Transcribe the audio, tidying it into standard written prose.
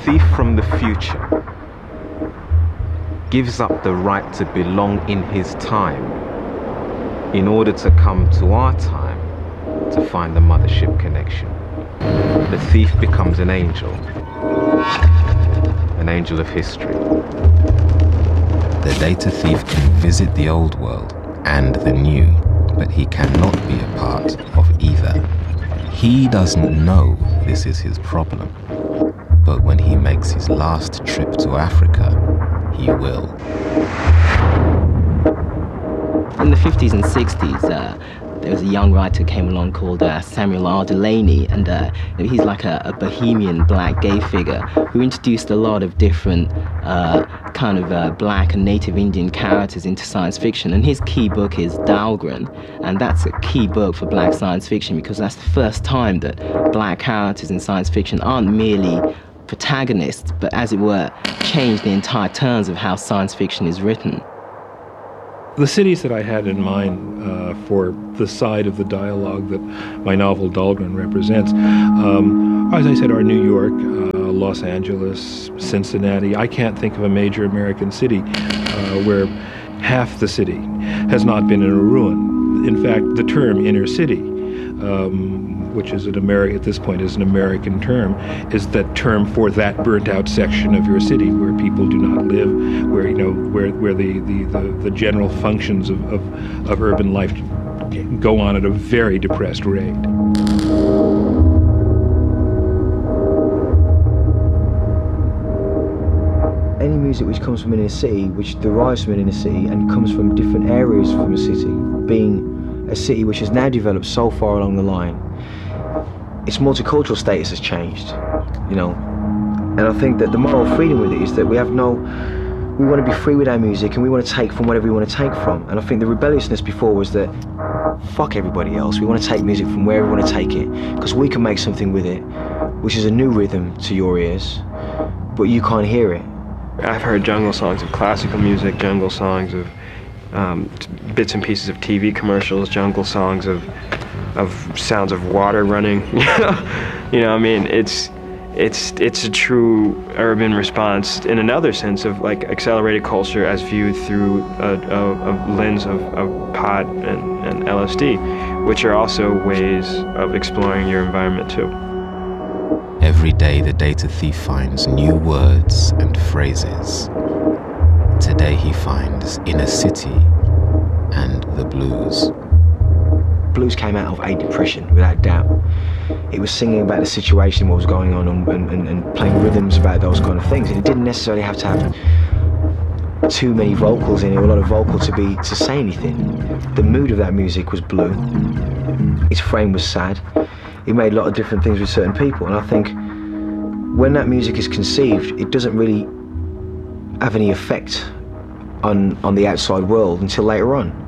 thief from the future gives up the right to belong in his time in order to come to our time to find the mothership connection. The thief becomes an angel of history. The data thief can visit the old world and the new, but he cannot be a part of either. He doesn't know this is his problem, but when he makes his last trip to Africa, he will. In the 50s and 60s, there was a young writer came along called Samuel R. Delany, and he's like a bohemian black gay figure who introduced a lot of different kind of black and native Indian characters into science fiction. And his key book is Dahlgren, and that's a key book for black science fiction because that's the first time that black characters in science fiction aren't merely protagonists, but as it were, change the entire terms of how science fiction is written. The cities that I had in mind for the side of the dialogue that my novel Dahlgren represents, as I said, are New York, Los Angeles, Cincinnati. I can't think of a major American city where half the city has not been in a ruin. In fact, the term inner city, which is at this point is an American term, is that term for that burnt-out section of your city where people do not live, where where the general functions of urban life go on at a very depressed rate. Any music which comes from an inner city, which derives from an inner city and comes from different areas from a city, being a city which has now developed so far along the line, its multicultural status has changed, and I think that the moral freedom with it is that we want to be free with our music and we want to take from whatever we want to take from. And I think the rebelliousness before was that fuck everybody else, we want to take music from wherever we want to take it because we can make something with it which is a new rhythm to your ears, but you can't hear it. I've heard jungle songs of classical music, jungle songs of bits and pieces of TV commercials, jungle songs of sounds of water running. I mean, it's a true urban response in another sense of like accelerated culture as viewed through a lens of pot and LSD, which are also ways of exploring your environment too. Every day the data thief finds new words and phrases. Today he finds inner city and the blues. Blues came out of a depression, without doubt. It was singing about the situation, what was going on, and playing rhythms about those kind of things. And it didn't necessarily have to have too many vocals in it, or a lot of vocal to say anything. The mood of that music was blue. Its frame was sad. It made a lot of different things with certain people. And I think when that music is conceived, it doesn't really have any effect on the outside world until later on.